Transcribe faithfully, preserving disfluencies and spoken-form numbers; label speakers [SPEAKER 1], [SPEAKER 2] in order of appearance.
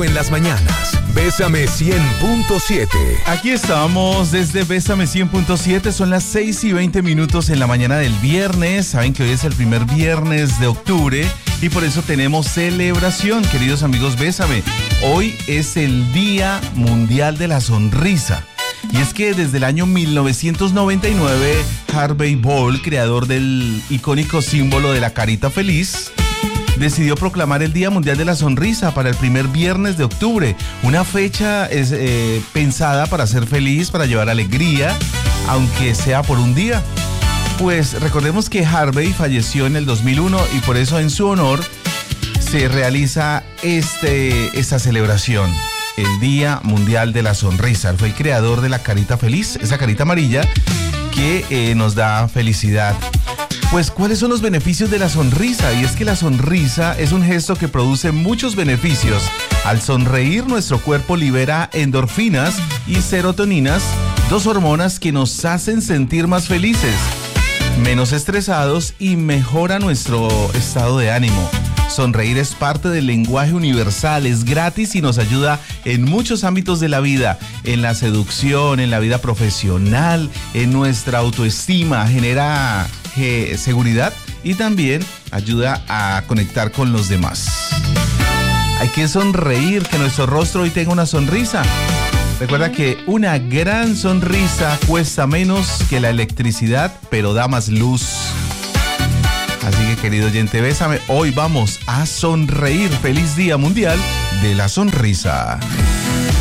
[SPEAKER 1] Contigo en las mañanas. Bésame cien punto siete.
[SPEAKER 2] Aquí estamos desde Bésame cien punto siete. Son las seis y veinte minutos en la mañana del viernes. Saben que hoy es el primer viernes de octubre y por eso tenemos celebración, queridos amigos. Bésame. Hoy es el Día Mundial de la Sonrisa. Y es que desde el año mil novecientos noventa y nueve, Harvey Ball, creador del icónico símbolo de la carita feliz, decidió proclamar el Día Mundial de la Sonrisa para el primer viernes de octubre. Una fecha es, eh, pensada para ser feliz, para llevar alegría, aunque sea por un día. Pues recordemos que Harvey falleció en el dos mil uno y por eso en su honor se realiza este, esta celebración. El Día Mundial de la Sonrisa. Él fue el creador de la carita feliz, esa carita amarilla que eh, nos da felicidad. Pues, ¿cuáles son los beneficios de la sonrisa? Y es que la sonrisa es un gesto que produce muchos beneficios. Al sonreír, nuestro cuerpo libera endorfinas y serotoninas, dos hormonas que nos hacen sentir más felices, menos estresados y mejora nuestro estado de ánimo. Sonreír es parte del lenguaje universal, es gratis y nos ayuda en muchos ámbitos de la vida, en la seducción, en la vida profesional, en nuestra autoestima, genera eh, seguridad y también ayuda a conectar con los demás. Hay que sonreír, que nuestro rostro hoy tenga una sonrisa. Recuerda que una gran sonrisa cuesta menos que la electricidad, pero da más luz. Así que, querido oyente, bésame. Hoy vamos a sonreír. Feliz Día Mundial de la Sonrisa.